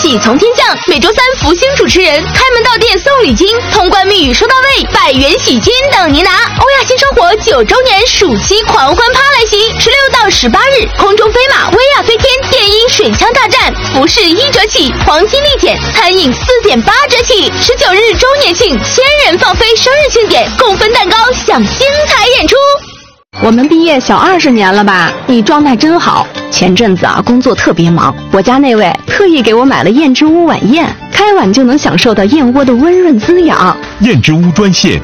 喜从天降，每周三福星主持人开门到店送礼金，通关密语收到位，100元喜金等您拿。欧亚新生活9周年暑期狂欢趴来袭，16到18日，空中飞马、薇娅飞天、电音水枪大战，服饰1折起，黄金立减，餐饮4.8折起。19日周年庆1000人放飞生日庆典，共分蛋糕享精彩演出。 我们毕业小20年了吧？你状态真好。前阵子工作特别忙，我家那位特意给我买了燕之屋晚宴，开碗就能享受到燕窝的温润滋养。 燕之屋专线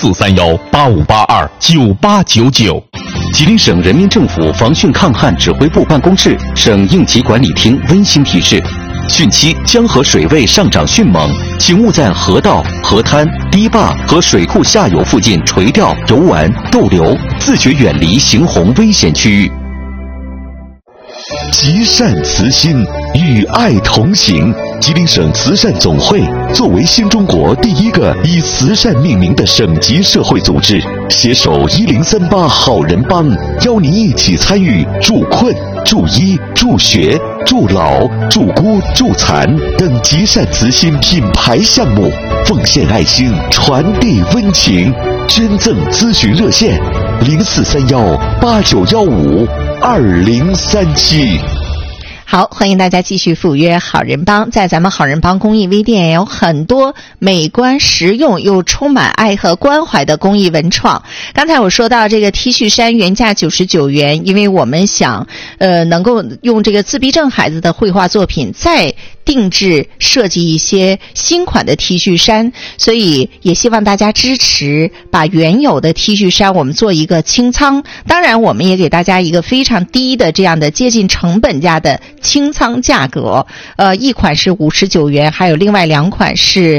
043185829899。 吉林省人民政府防汛抗旱指挥部办公室、省应急管理厅温馨提示：汛期江河水位上涨迅猛，请勿在河道、河滩、堤坝和水库下游附近垂钓、游玩、逗留，自觉远离行洪危险区域。 积善慈心，与爱同行。吉林省慈善总会作为新中国第一个以慈善命名的省级社会组织，携手1038好人帮，邀您一起参与助困、助医、助学、助老、助孤、助残等积善慈心品牌项目，奉献爱心，传递温情。捐赠咨询热线：043189152037。 好，欢迎大家继续赴约好人帮。在咱们好人帮公益微店有很多美观实用又充满爱和关怀的公益文创。刚才我说到这个 T 恤衫原价99元，因为我们想能够用这个自闭症孩子的绘画作品再定制设计一些新款的 T 恤衫，所以也希望大家支持，把原有的 T 恤衫我们做一个清仓。当然我们也给大家一个非常低的这样的接近成本价的清仓价格，一款是59元，还有另外2款是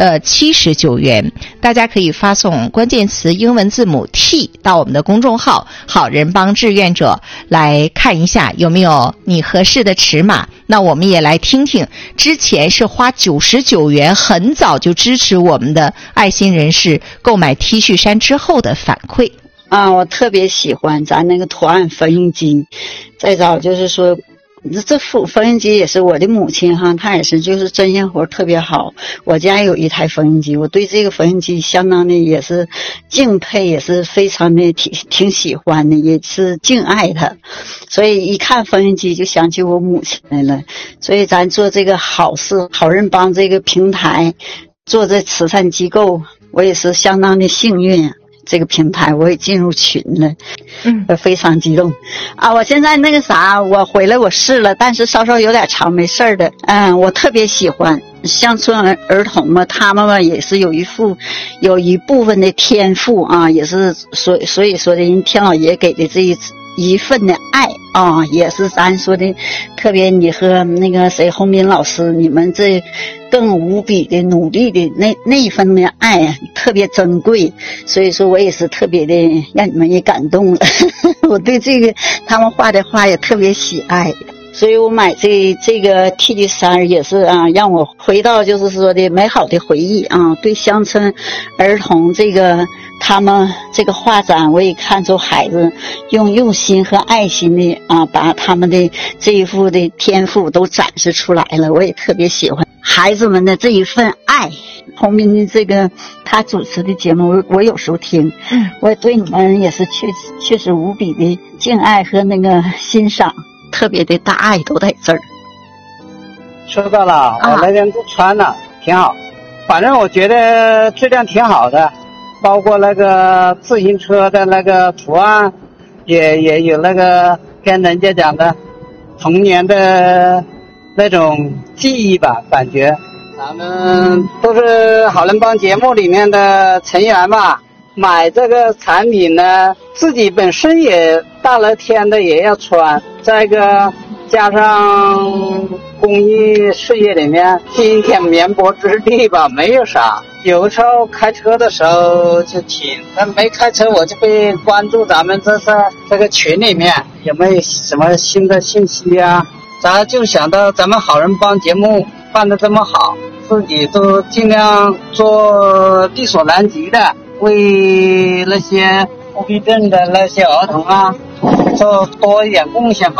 79元。大家可以发送关键词英文字母 T 到我们的公众号好人帮志愿者来看一下有没有你合适的尺码。那我们也来听听之前是花99元很早就支持我们的爱心人士购买 T 恤衫之后的反馈。 我特别喜欢咱那个图案缝纫机。再早就是说这缝纫机也是我的母亲哈，她也是就是针线活特别好。我家有一台缝纫机，我对这个缝纫机相当的也是敬佩，也是非常的挺喜欢的，也是敬爱它。所以一看缝纫机就想起我母亲来了。所以咱做这个好事好人帮这个平台，做这慈善机构，我也是相当的幸运。这个平台我也进入群了，我非常激动我现在那个啥，我回来我试了，但是稍稍有点长，没事儿的。我特别喜欢乡村儿童嘛，他们嘛也是有一部分的天赋也是所以说的人天老爷给的这一份的爱也是咱说的特别，你和那个谁洪斌老师，你们这更无比的努力的那一份的爱特别珍贵，所以说我也是特别的让你们也感动了我对这个他们画的画也特别喜爱，所以我买这个 T 恤衫也是让我回到就是说的美好的回忆对乡村儿童这个他们这个画展，我也看出孩子用心和爱心的把他们的这一副的天赋都展示出来了，我也特别喜欢孩子们的这一份爱。洪斌的这个他主持的节目我有时候听，我对你们也是确实无比的敬爱和那个欣赏，特别的大爱都在这儿。 收到了，我那边都穿了，挺好，反正我觉得质量挺好的，包括那个自行车的那个图案也有那个跟人家讲的童年的那种记忆吧，感觉咱们都是好人帮节目里面的成员吧，买这个产品呢自己本身也大热天的也要穿，再一个加上公益事业里面尽一点绵薄之力吧，没有啥。有时候开车的时候就听，但没开车我就会关注咱们这个群里面有没有什么新的信息咱就想到咱们好人帮节目办得这么好，自己都尽量做力所能及的，为那些自闭症的那些儿童做多一点贡献吧。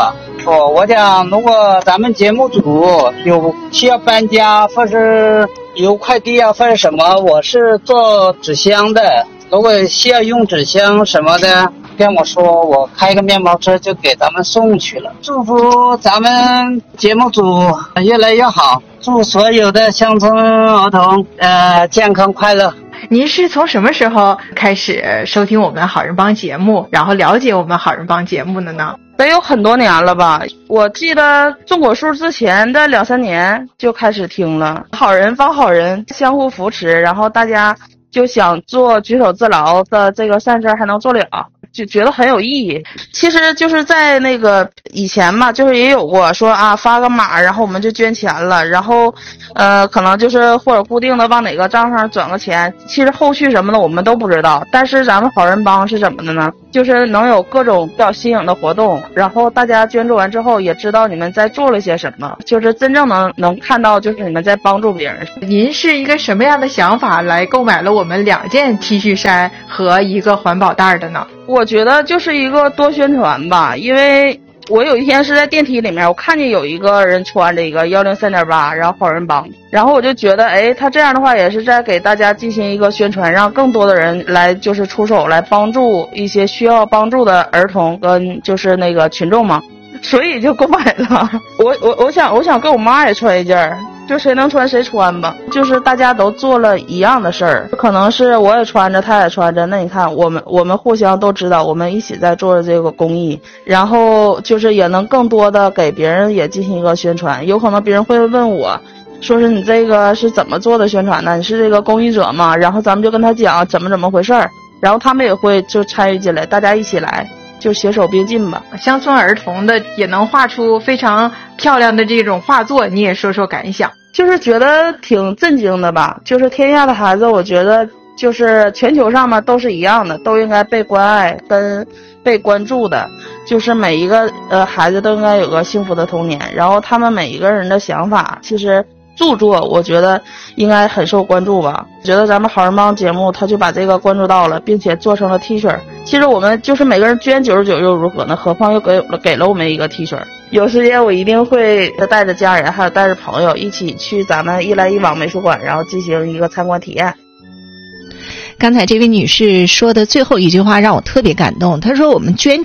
说，我讲如果咱们节目组有需要搬家或是邮快递啊或者什么，我是做纸箱的，如果需要用纸箱什么的跟我说，我开个面包车就给咱们送去了。祝福咱们节目组越来越好，祝所有的乡村儿童健康快乐。 您是从什么时候开始收听我们好人帮节目，然后了解我们好人帮节目的呢？ 得有很多年了吧，我记得种果树之前的2-3年就开始听了。好人帮好人，相互扶持，然后大家就想做举手之劳的这个善事还能做了，就觉得很有意义。其实就是在那个以前嘛，就是也有过说啊发个码，然后我们就捐钱了，然后可能就是或者固定的往哪个账上转个钱，其实后续什么的我们都不知道。但是咱们好人帮是怎么的呢？就是能有各种比较新颖的活动，然后大家捐助完之后也知道你们在做了些什么，就是真正能看到就是你们在帮助别人。 您是一个什么样的想法来购买了我们2件 T 恤衫和一个环保袋的呢？ 我觉得就是一个多宣传吧，因为我有一天是在电梯里面，我看见有一个人穿着一个103.8，然后好人帮，然后我就觉得，他这样的话也是在给大家进行一个宣传，让更多的人来就是出手来帮助一些需要帮助的儿童跟就是那个群众嘛，所以就购买了。我想跟我妈也穿一件。就谁能穿谁穿吧，就是大家都做了一样的事儿，可能是我也穿着他也穿着，那你看我们互相都知道我们一起在做这个公益，然后就是也能更多的给别人也进行一个宣传。有可能别人会问我说是你这个是怎么做的宣传呢？你是这个公益者吗？然后咱们就跟他讲怎么回事儿，然后他们也会就参与进来，大家一起来就携手并进吧。 乡村儿童的也能画出非常漂亮的这种画作，你也说说感想。 就是觉得挺震惊的吧，就是天下的孩子，我觉得就是全球上嘛都是一样的，都应该被关爱跟被关注的，就是每一个孩子都应该有个幸福的童年，然后他们每一个人的想法其实著作我觉得应该很受关注吧。觉得咱们好人帮节目他就把这个关注到了，并且做成了 T 恤。其实我们就是每个人捐99又如何呢？何况又给了我们一个 T 恤。有时间我一定会带着家人还有带着朋友一起去咱们一来一往美术馆，然后进行一个参观体验。 刚才这位女士说的最后一句话让我特别感动，她说我们捐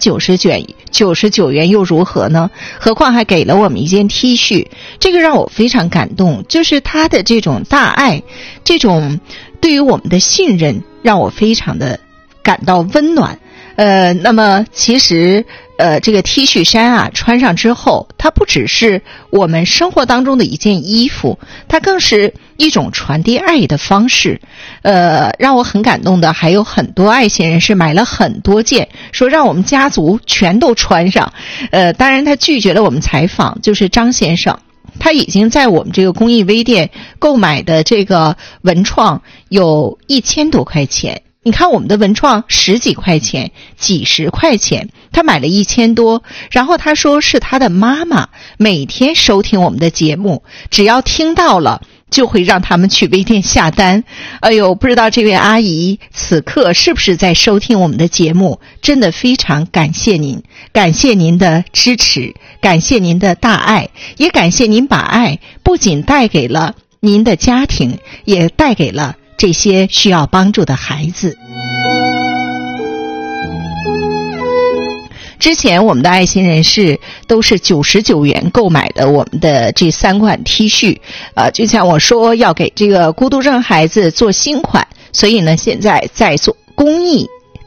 99元又如何呢？何况还给了我们一件 T 恤，这个让我非常感动，就是她的这种大爱，这种对于我们的信任让我非常的感到温暖。那么其实这个 T 恤衫啊穿上之后，它不只是我们生活当中的一件衣服，它更是一种传递爱的方式。让我很感动的还有很多爱心人士买了很多件，说让我们家族全都穿上。当然他拒绝了我们采访，就是张先生。他已经在我们这个公益微店购买的这个文创有1000多块钱。你看我们的文创10几块钱几十块钱，他买了1000多，然后他说是他的妈妈每天收听我们的节目，只要听到了就会让他们去微店下单。哎呦，不知道这位阿姨此刻是不是在收听我们的节目，真的非常感谢您，感谢您的支持，感谢您的大爱，也感谢您把爱不仅带给了您的家庭，也带给了这些需要帮助的孩子。之前我们的爱心人士都是99元购买的我们的这3款 T 恤，就像我说要给这个孤独症孩子做新款，所以呢现在在做公益。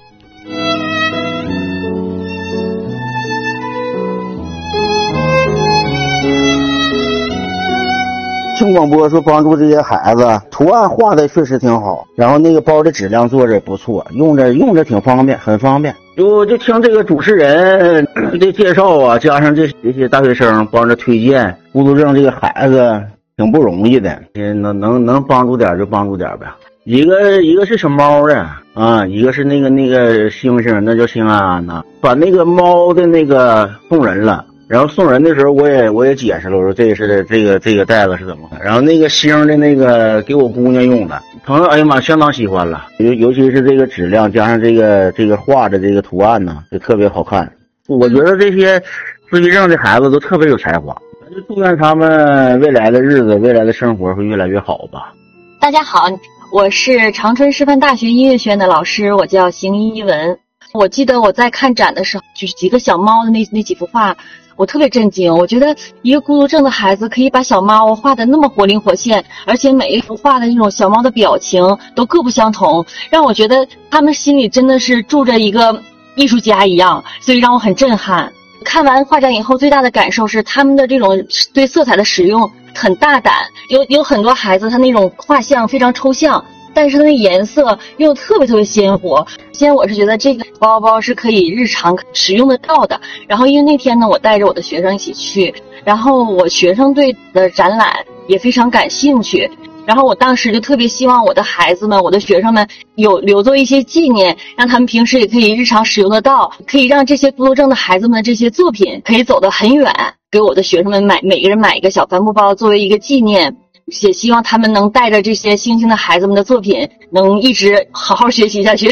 听广播说帮助这些孩子，图案画的确实挺好，然后那个包的质量做着也不错，用着挺方便，很方便。就听这个主持人的介绍啊，加上这些大学生帮着推荐，孤独症这个孩子挺不容易的，能帮助点就帮助点呗。一个是小猫的啊，一个是那个星星，那叫星安安呐，把那个猫的那个送人了。然后送人的时候我也解释了，我说这是这个袋子是怎么看，然后那个星的那个给我姑娘用的，朋友哎呀妈相当喜欢了，尤其是这个质量加上这个画的这个图案呢，就特别好看。我觉得这些自闭症的孩子都特别有才华，就祝愿他们未来的日子、未来的生活会越来越好吧。 大家好，我是长春师范大学音乐学院的老师，我叫邢一文。我记得我在看展的时候，就是几个小猫的那几幅画，我特别震惊。我觉得一个孤独症的孩子可以把小猫画得那么活灵活现，而且每一幅画的那种小猫的表情都各不相同，让我觉得他们心里真的是住着一个艺术家一样，所以让我很震撼。看完画展以后，最大的感受是他们的这种对色彩的使用很大胆，有很多孩子他那种画像非常抽象，但是它的颜色又特别鲜活。先我是觉得这个包包是可以日常使用得到的。然后因为那天呢，我带着我的学生一起去，然后我学生对的展览也非常感兴趣。然后我当时就特别希望我的孩子们、我的学生们有留作一些纪念，让他们平时也可以日常使用得到，可以让这些孤独症的孩子们的这些作品可以走得很远，给我的学生们每个人买一个小帆布包作为一个纪念。也希望他们能带着这些星星的孩子们的作品能一直好好学习下去。